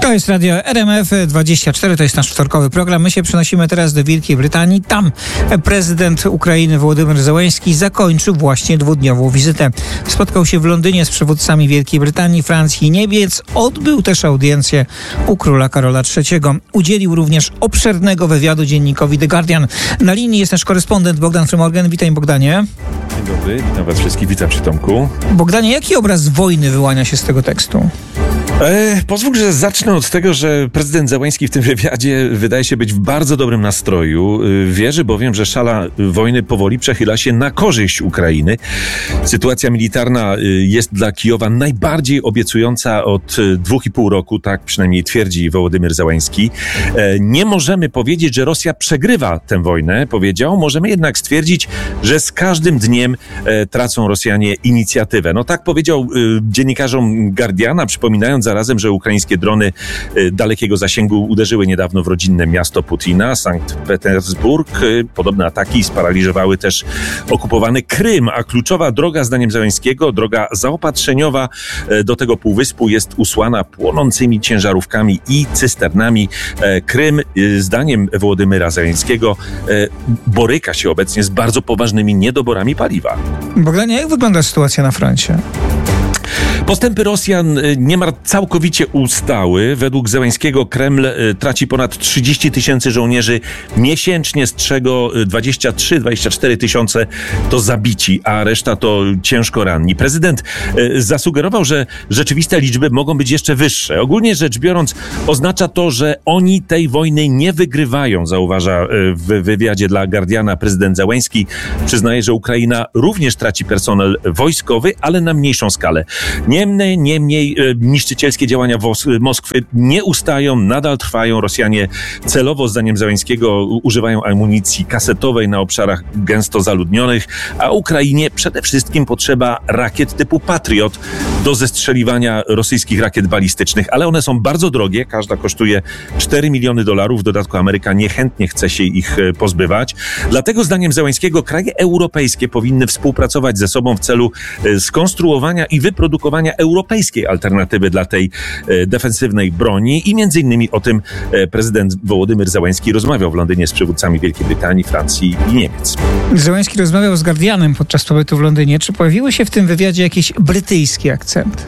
To jest radio RMF24, to jest nasz wtorkowy program. My się przenosimy teraz do Wielkiej Brytanii. Tam prezydent Ukrainy Wołodymyr Zełenski zakończył właśnie dwudniową wizytę. Spotkał się w Londynie z przywódcami Wielkiej Brytanii, Francji i Niemiec. Odbył też audiencję u króla Karola III. Udzielił również obszernego wywiadu dziennikowi The Guardian. Na linii jest nasz korespondent Bogdan Frymorgan. Witaj, Bogdanie. Dzień dobry, witam was wszystkich, witam Cię, Tomku. Bogdanie, jaki obraz wojny wyłania się z tego tekstu? Pozwól, że zacznę od tego, że prezydent Zełenski w tym wywiadzie wydaje się być w bardzo dobrym nastroju. Wierzy bowiem, że szala wojny powoli przechyla się na korzyść Ukrainy. Sytuacja militarna jest dla Kijowa najbardziej obiecująca od 2,5 roku, tak przynajmniej twierdzi Wołodymyr Zełenski. Nie możemy powiedzieć, że Rosja przegrywa tę wojnę, powiedział. Możemy jednak stwierdzić, że z każdym dniem tracą Rosjanie inicjatywę. No tak powiedział dziennikarzom Guardiana, przypominając zarazem, że ukraińskie drony dalekiego zasięgu uderzyły niedawno w rodzinne miasto Putina, Sankt Petersburg. Podobne ataki sparaliżowały też okupowany Krym, a kluczowa droga, zdaniem Zełenskiego, droga zaopatrzeniowa do tego półwyspu jest usłana płonącymi ciężarówkami i cysternami. Krym, zdaniem Wołodymyra Zełenskiego, boryka się obecnie z bardzo poważnymi niedoborami paliwa. Bogdanie, jak wygląda sytuacja na froncie? Postępy Rosjan niemal całkowicie ustały. Według Zełenskiego Kreml traci ponad 30 tysięcy żołnierzy miesięcznie, z czego 23-24 tysiące to zabici, a reszta to ciężko ranni. Prezydent zasugerował, że rzeczywiste liczby mogą być jeszcze wyższe. Ogólnie rzecz biorąc, oznacza to, że oni tej wojny nie wygrywają, zauważa w wywiadzie dla Guardiana prezydent Zełenski. Przyznaje, że Ukraina również traci personel wojskowy, ale na mniejszą skalę. Niemniej niszczycielskie działania Moskwy nie ustają, nadal trwają. Rosjanie celowo, zdaniem Zełenskiego, używają amunicji kasetowej na obszarach gęsto zaludnionych, a Ukrainie przede wszystkim potrzeba rakiet typu Patriot do zestrzeliwania rosyjskich rakiet balistycznych, ale one są bardzo drogie, każda kosztuje $4 miliony, w dodatku Ameryka niechętnie chce się ich pozbywać. Dlatego, zdaniem Zełenskiego, kraje europejskie powinny współpracować ze sobą w celu skonstruowania i wyprodukowania europejskiej alternatywy dla tej defensywnej broni i między innymi o tym prezydent Wołodymyr Zełenski rozmawiał w Londynie z przywódcami Wielkiej Brytanii, Francji i Niemiec. Zełenski rozmawiał z Guardianem podczas pobytu w Londynie. Czy pojawiły się w tym wywiadzie jakieś brytyjskie akcenty?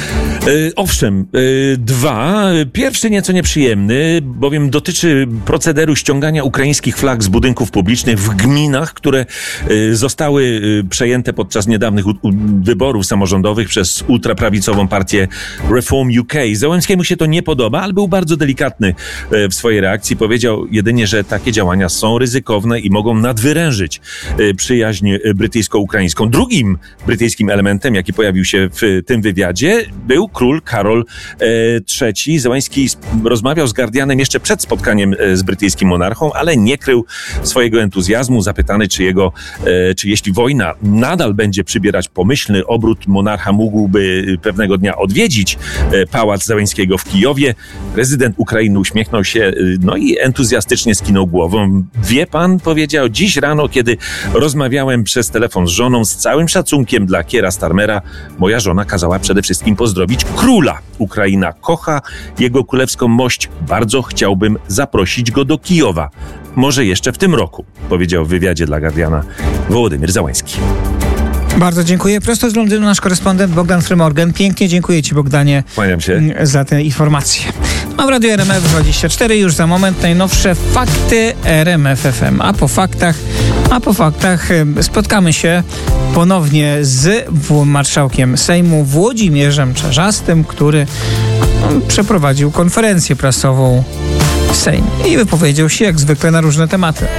Owszem, dwa. Pierwszy nieco nieprzyjemny, bowiem dotyczy procederu ściągania ukraińskich flag z budynków publicznych w gminach, które zostały przejęte podczas niedawnych wyborów samorządowych przez ultraprawicową partię Reform UK. Zełenskiemu się to nie podoba, ale był bardzo delikatny w swojej reakcji. Powiedział jedynie, że takie działania są ryzykowne i mogą nadwyrężyć przyjaźń brytyjsko-ukraińską. Drugim brytyjskim elementem, jaki pojawił się w tym wywiadzie, był król Karol III. Zełenski rozmawiał z Guardianem jeszcze przed spotkaniem z brytyjskim monarchą, ale nie krył swojego entuzjazmu. Zapytany, czy jeśli wojna nadal będzie przybierać pomyślny obrót, monarcha mógłby pewnego dnia odwiedzić pałac Zełenskiego w Kijowie. Prezydent Ukrainy uśmiechnął się, no i entuzjastycznie skinął głową. Wie pan, powiedział, dziś rano, kiedy rozmawiałem przez telefon z żoną, z całym szacunkiem dla Kiera Starmera, moja żona kazała przede wszystkim pozdrowić króla. Ukraina kocha jego królewską mość. Bardzo chciałbym zaprosić go do Kijowa. Może jeszcze w tym roku, powiedział w wywiadzie dla Guardiana Wołodymyr Zełenski. Bardzo dziękuję. Prosto z Londynu nasz korespondent Bogdan Frymorgan. Pięknie dziękuję Ci, Bogdanie, kłaniam się, za te informacje. A w radiu RMF24 już za moment najnowsze fakty RMF FM. A po faktach spotkamy się ponownie z marszałkiem Sejmu Włodzimierzem Czarzastym, który przeprowadził konferencję prasową w Sejmie i wypowiedział się jak zwykle na różne tematy.